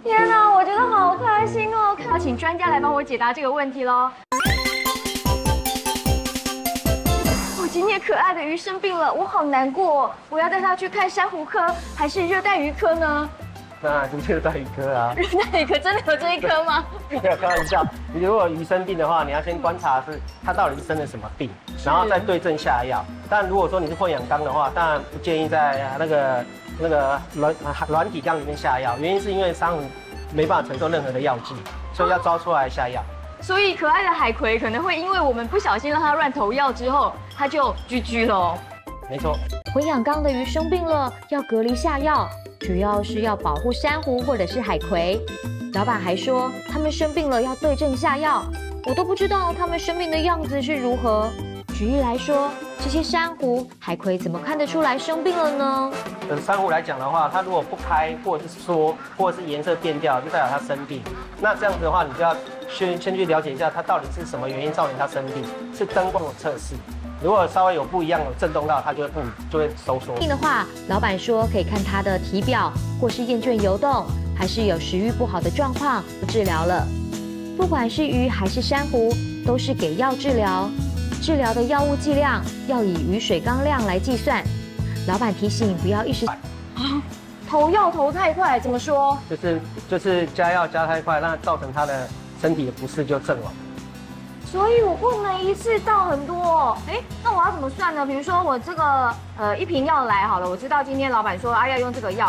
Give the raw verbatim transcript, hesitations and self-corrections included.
天哪，我觉得好开心哦！要请专家来帮我解答这个问题喽。我今天可爱的鱼生病了，我好难过，我要带它去看珊瑚科还是热带鱼科呢？ 那是热带鱼科啊。 热带鱼科真的有这一科吗？ 没有开玩笑，你如果鱼生病的话，你要先观察是它到底是生了什么病，然后再对症下药。但如果说你是混养缸的话，当然不建议在那个那个软软体缸里面下药，原因是因为珊瑚没办法承受任何的药剂，所以要招出来下药。 所以可爱的海葵可能会因为我们不小心让它乱投药之后，它就 G G 喽。 没错。 混养缸的鱼生病了，要隔离下药，主要是要保护珊瑚或者是海葵。老板还说，他们生病了要对症下药，我都不知道他们生病的样子是如何。举例来说，这些珊瑚、海葵怎么看得出来生病了呢？ 呃，珊瑚来讲的话，它如果不开，或者是缩，或者是颜色变掉，就代表它生病。那这样子的话，你就要先先去了解一下它到底是什么原因造成它生病，是灯光的测试。如果稍微有不一样，有震动到，它就会不就会收缩。 病的话，老板说可以看它的体表，或是厌倦游动，还是有食欲不好的状况，治疗了。不管是鱼还是珊瑚，都是给药治疗。治疗的药物剂量要以鱼水缸量来计算。老板提醒不要一时投药投太快，怎么说？ 就是就是加药加太快，那造成它的身体的不适就阵亡。 所以我不能一次倒很多。哎，那我要怎么算呢？比如说我这个呃一瓶药来好了，我知道今天老板说啊要用这个药。